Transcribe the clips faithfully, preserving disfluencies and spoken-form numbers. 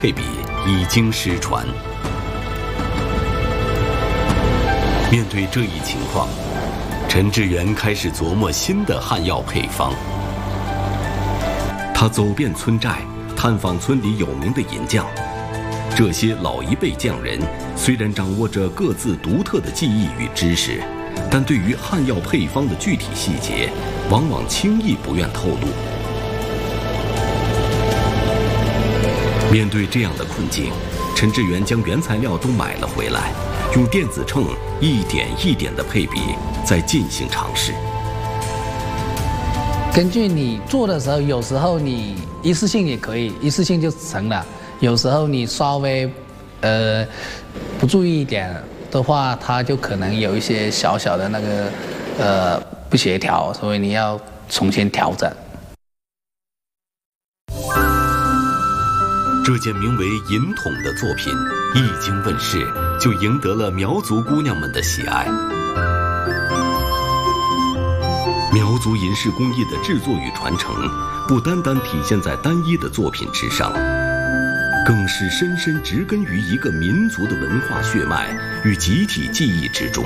配比已经失传。面对这一情况，陈志远开始琢磨新的汉药配方。他走遍村寨，探访村里有名的银匠。这些老一辈匠人虽然掌握着各自独特的技艺与知识，但对于汉药配方的具体细节，往往轻易不愿透露。面对这样的困境，陈志远将原材料都买了回来，用电子秤一点一点的配比，再进行尝试。 根据你做的时候，有时候你一次性也可以，一次性就成了；有时候你稍微，呃，不注意一点的话，它就可能有一些小小的那个，呃，不协调，所以你要重新调整。 这件名为《银筒》的作品一经问世，就赢得了苗族姑娘们的喜爱。苗族银饰工艺的制作与传承，不单单体现在单一的作品之上，更是深深植根于一个民族的文化血脉与集体记忆之中。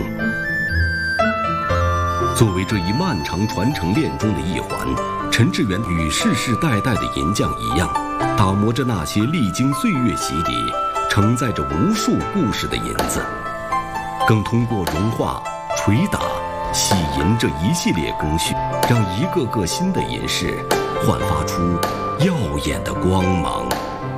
作为这一漫长传承链中的一环，陈志远与世世代代的银匠一样，打磨着那些历经岁月洗礼、承载着无数故事的银子，更通过融化、捶打、洗银这一系列工序，让一个个新的银饰焕发出耀眼的光芒。